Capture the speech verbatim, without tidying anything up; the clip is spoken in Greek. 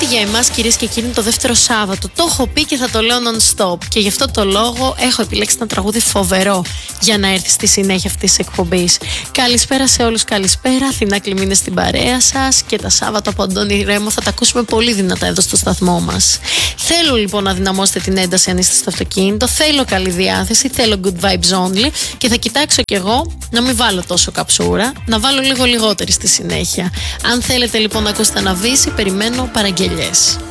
για εμάς, κυρίες και κύριοι, είναι το δεύτερο Σάββατο. Το έχω πει και θα το λέω non-stop. Και γι' αυτό το λόγο έχω επιλέξει ένα τραγούδι φοβερό για να έρθει στη συνέχεια αυτής της εκπομπής. Καλησπέρα σε όλους, καλησπέρα. Αθηνά Κλιμίνες στην παρέα σας. Και τα Σάββατα από Αντώνη Ρέμο θα τα ακούσουμε πολύ δυνατά εδώ στο σταθμό μας. Θέλω λοιπόν να δυναμώσετε την ένταση αν είστε στο αυτοκίνητο. Θέλω καλή διάθεση. Θέλω good vibes only. Και θα κοιτάξω κι εγώ να μην βάλω τόσο καψούρα, να βάλω λίγο λιγότερη στη συνέχεια. Αν θέλετε λοιπόν να ακούσετε ένα βύση, περιμένω παραγγελιές.